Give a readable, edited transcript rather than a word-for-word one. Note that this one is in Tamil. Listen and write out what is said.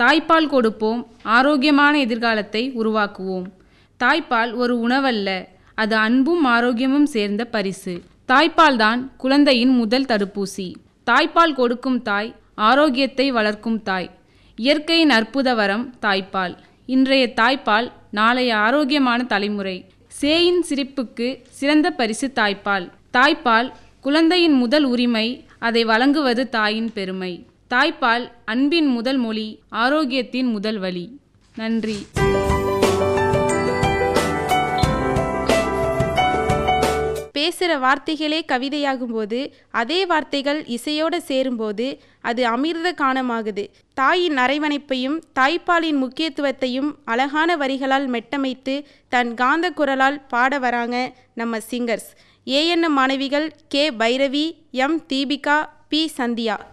தாய்ப்பால் கொடுப்போம், ஆரோக்கியமான எதிர்காலத்தை உருவாக்குவோம். தாய்ப்பால் ஒரு உணவல்ல, அது அன்பும் ஆரோக்கியமும் சேர்ந்த பரிசு. தாய்ப்பால் தான் குழந்தையின் முதல் தடுப்பூசி. தாய்ப்பால் கொடுக்கும் தாய் ஆரோக்கியத்தை வளர்க்கும் தாய். இயற்கையின் அற்புத வரம் தாய்ப்பால். இன்றைய தாய்ப்பால் நாளைய ஆரோக்கியமான தலைமுறை. சேயின் சிரிப்புக்கு சிறந்த பரிசு தாய்ப்பால். தாய்ப்பால் குழந்தையின் முதல் உரிமை, அதை வழங்குவது தாயின் பெருமை. தாய்ப்பால் அன்பின் முதல் மொழி, ஆரோக்கியத்தின் முதல் வழி. நன்றி. பேசுகிற வார்த்தைகளே கவிதையாகும்போது, அதே வார்த்தைகள் இசையோடு சேரும்போது அது அமிர்த கானமாகுது. தாயின் அரவணைப்பையும் தாய்ப்பாலின் முக்கியத்துவத்தையும் அழகான வரிகளால் மெட்டமைத்து தன் காந்த குரலால் பாட வராங்க நம்ம சிங்கர்ஸ். ஏஎன்எம் மாணவிகள் K Bhairavi, M Deepika, B Sandhya.